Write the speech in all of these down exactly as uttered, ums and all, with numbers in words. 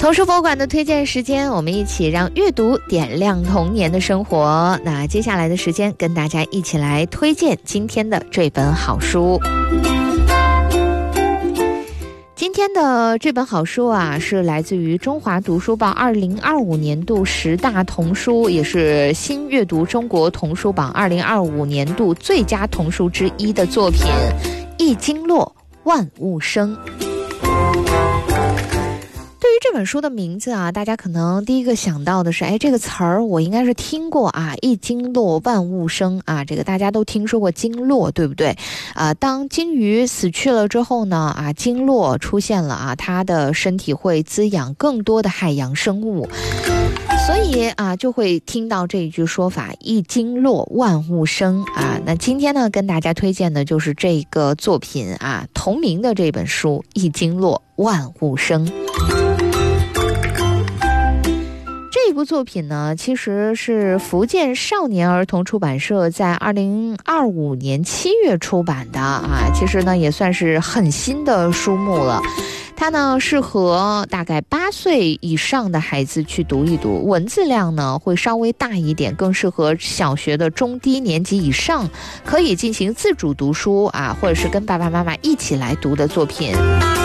童书博物馆的推荐时间，我们一起让阅读点亮童年的生活。那接下来的时间，跟大家一起来推荐今天的这本好书。今天的这本好书啊，是来自于中华读书报二零二五年度十大童书，也是新阅读中国童书榜二零二五年度最佳童书之一的作品《一经落万物生》。对于这本书的名字啊，大家可能第一个想到的是，哎，这个词儿我应该是听过啊，一经落万物生啊，这个大家都听说过经络，对不对？啊，当鲸鱼死去了之后呢，啊，经络出现了啊，它的身体会滋养更多的海洋生物。所以啊，就会听到这一句说法，一经落万物生啊。那今天呢，跟大家推荐的就是这个作品啊，同名的这本书《一经落万物生》。这部作品呢，其实是福建少年儿童出版社在二零二五年七月出版的啊，其实呢也算是很新的书目了。它呢适合大概八岁以上的孩子去读一读，文字量呢会稍微大一点，更适合小学的中低年级以上，可以进行自主读书啊，或者是跟爸爸妈妈一起来读的作品。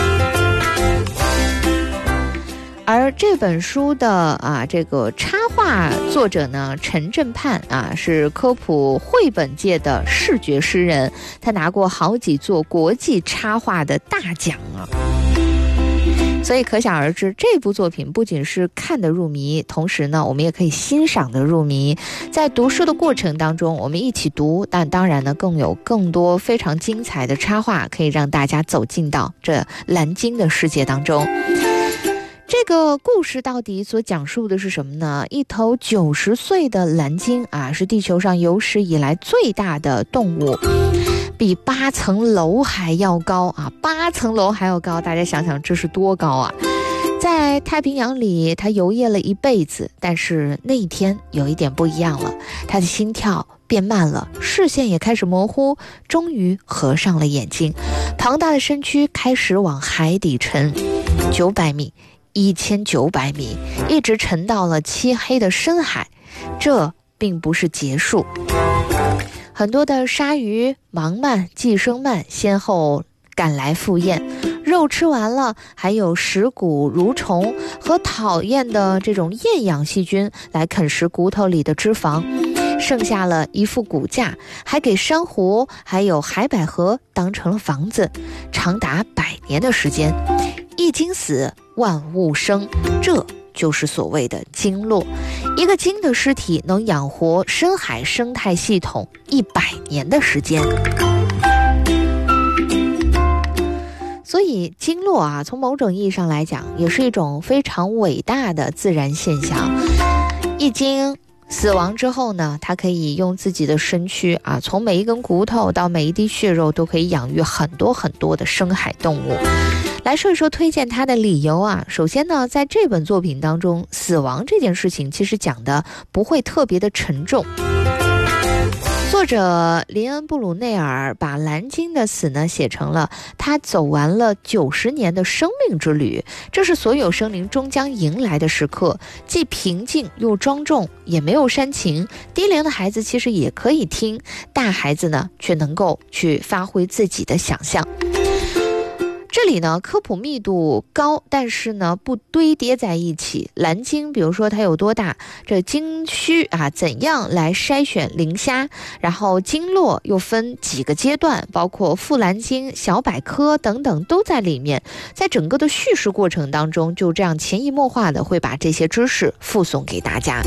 而这本书的啊这个插画作者呢，陈振盼啊，是科普绘本界的视觉诗人，他拿过好几座国际插画的大奖啊。所以可想而知，这部作品不仅是看得入迷，同时呢，我们也可以欣赏得入迷。在读书的过程当中，我们一起读，但当然呢，更有更多非常精彩的插画，可以让大家走进到这蓝鲸的世界当中。这个故事到底所讲述的是什么呢？一头九十岁的蓝鲸啊，是地球上有史以来最大的动物，比八层楼还要高啊！八层楼还要高，大家想想这是多高啊！在太平洋里，它游曳了一辈子，但是那一天有一点不一样了，它的心跳变慢了，视线也开始模糊，终于合上了眼睛。庞大的身躯开始往海底沉，九百米。一千九百米，一直沉到了漆黑的深海。这并不是结束，很多的鲨鱼、盲鳗、寄生鳗先后赶来赴宴，肉吃完了，还有食骨蠕虫和讨厌的这种厌氧细菌来啃食骨头里的脂肪，剩下了一副骨架，还给珊瑚还有海百合当成了房子，长达百年的时间。一经死，万物生，这就是所谓的鲸落。一个鲸的尸体能养活深海生态系统一百年的时间。所以鲸落啊，从某种意义上来讲，也是一种非常伟大的自然现象。一鲸死亡之后呢，它可以用自己的身躯啊，从每一根骨头到每一滴血肉，都可以养育很多很多的深海动物。来说一说推荐它的理由啊。首先呢，在这本作品当中，死亡这件事情其实讲的不会特别的沉重。作者林恩·布鲁内尔把蓝鲸的死呢写成了他走完了九十年的生命之旅，这是所有生灵终将迎来的时刻，既平静又庄重，也没有煽情。低龄的孩子其实也可以听，大孩子呢却能够去发挥自己的想象。这里呢科普密度高，但是呢不堆叠在一起。蓝鲸比如说它有多大，这鲸须啊怎样来筛选磷虾，然后鲸落又分几个阶段，包括富蓝鲸、小百科等等都在里面。在整个的叙事过程当中，就这样潜移默化的会把这些知识附送给大家。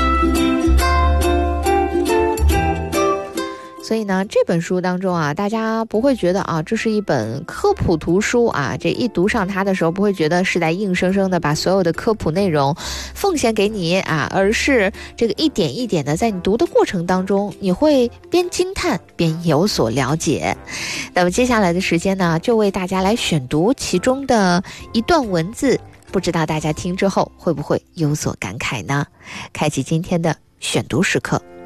所以呢，这本书当中啊，大家不会觉得啊，这是一本科普图书啊，这一读上它的时候，不会觉得是在硬生生的把所有的科普内容奉献给你啊，而是这个一点一点的在你读的过程当中，你会边惊叹边有所了解。那么接下来的时间呢，就为大家来选读其中的一段文字，不知道大家听之后会不会有所感慨呢？开启今天的选读时刻。